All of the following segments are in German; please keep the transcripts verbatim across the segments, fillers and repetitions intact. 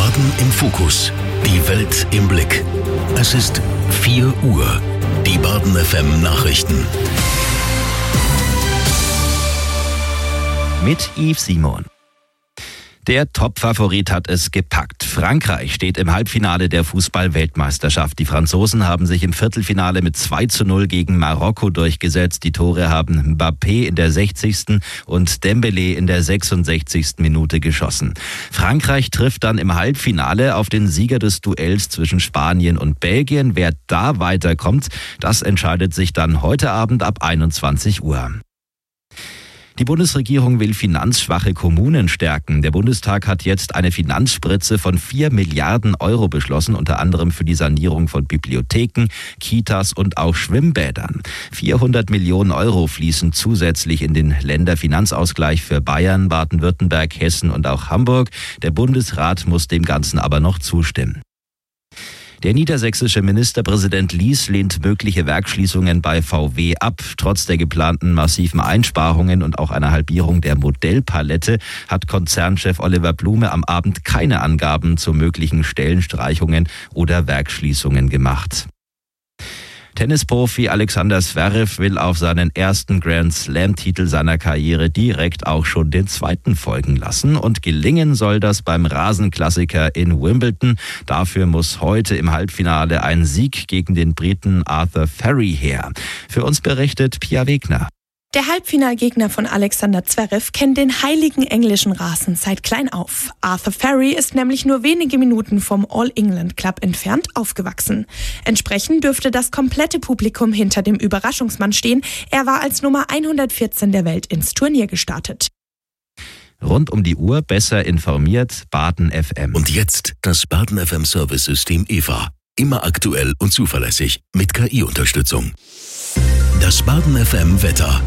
Baden im Fokus. Die Welt im Blick. Es ist vier Uhr. Die Baden F M Nachrichten. Mit Yves Simon. Der Top-Favorit hat es gepackt. Frankreich steht im Halbfinale der Fußball-Weltmeisterschaft. Die Franzosen haben sich im Viertelfinale mit zwei zu null gegen Marokko durchgesetzt. Die Tore haben Mbappé in der sechzigsten und Dembélé in der sechsundsechzigsten Minute geschossen. Frankreich trifft dann im Halbfinale auf den Sieger des Duells zwischen Spanien und Belgien. Wer da weiterkommt, das entscheidet sich dann heute Abend ab einundzwanzig Uhr. Die Bundesregierung will finanzschwache Kommunen stärken. Der Bundestag hat jetzt eine Finanzspritze von vier Milliarden Euro beschlossen, unter anderem für die Sanierung von Bibliotheken, Kitas und auch Schwimmbädern. vierhundert Millionen Euro fließen zusätzlich in den Länderfinanzausgleich für Bayern, Baden-Württemberg, Hessen und auch Hamburg. Der Bundesrat muss dem Ganzen aber noch zustimmen. Der niedersächsische Ministerpräsident Lies lehnt mögliche Werksschließungen bei V W ab. Trotz der geplanten massiven Einsparungen und auch einer Halbierung der Modellpalette hat Konzernchef Oliver Blume am Abend keine Angaben zu möglichen Stellenstreichungen oder Werksschließungen gemacht. Tennisprofi Alexander Zverev will auf seinen ersten Grand-Slam-Titel seiner Karriere direkt auch schon den zweiten folgen lassen. Und gelingen soll das beim Rasenklassiker in Wimbledon. Dafür muss heute im Halbfinale ein Sieg gegen den Briten Arthur Ferry her. Für uns berichtet Pia Wegner. Der Halbfinalgegner von Alexander Zverev kennt den heiligen englischen Rasen seit klein auf. Arthur Ferry ist nämlich nur wenige Minuten vom All England Club entfernt aufgewachsen. Entsprechend dürfte das komplette Publikum hinter dem Überraschungsmann stehen. Er war als Nummer hundertvierzehn der Welt ins Turnier gestartet. Rund um die Uhr besser informiert, Baden F M. Und jetzt das Baden F M Service-System E V A. Immer aktuell und zuverlässig mit K I-Unterstützung. Das Baden F M Wetter.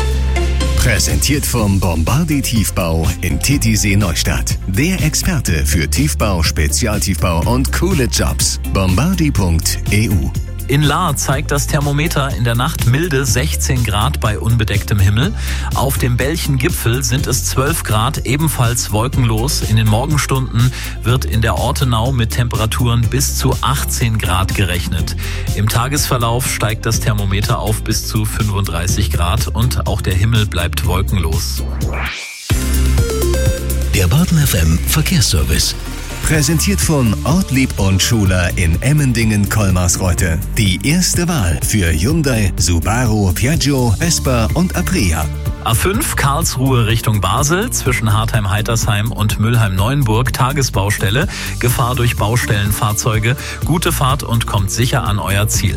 Präsentiert vom Bombardier Tiefbau in Titisee Neustadt. Der Experte für Tiefbau, Spezialtiefbau und coole Jobs. bombardier punkt e u. In Lahr zeigt das Thermometer in der Nacht milde sechzehn Grad bei unbedecktem Himmel. Auf dem Belchen-Gipfel sind es zwölf Grad, ebenfalls wolkenlos. In den Morgenstunden wird in der Ortenau mit Temperaturen bis zu achtzehn Grad gerechnet. Im Tagesverlauf steigt das Thermometer auf bis zu fünfunddreißig Grad und auch der Himmel bleibt wolkenlos. Der Baden F M Verkehrsservice. Präsentiert von Ortlieb und Schuler in Emmendingen-Kolmarsreuth. Die erste Wahl für Hyundai, Subaru, Piaggio, Vespa und Aprilia. A fünf Karlsruhe Richtung Basel, zwischen Hartheim-Heitersheim und Mülheim-Neuenburg, Tagesbaustelle. Gefahr durch Baustellenfahrzeuge. Gute Fahrt und kommt sicher an euer Ziel.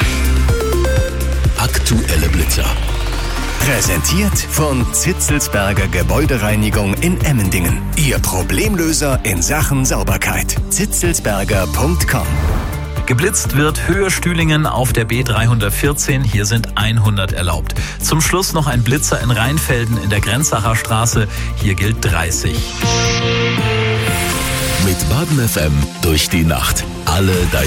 Aktuelle Blitzer. Präsentiert von Zitzelsberger Gebäudereinigung in Emmendingen. Ihr Problemlöser in Sachen Sauberkeit. zitzelsberger punkt com. Geblitzt wird Höhe Stühlingen auf der B dreihundertvierzehn. Hier sind hundert erlaubt. Zum Schluss noch ein Blitzer in Rheinfelden in der Grenzacher Straße. Hier gilt dreißig. Mit Baden F M durch die Nacht. Alle deine